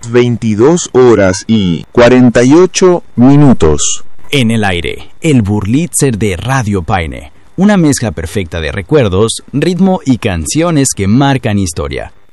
22 horas y 48 minutos. En el aire, el Burlitzer de Radio Paine. Una mezcla perfecta de recuerdos, ritmo y canciones que marcan historia.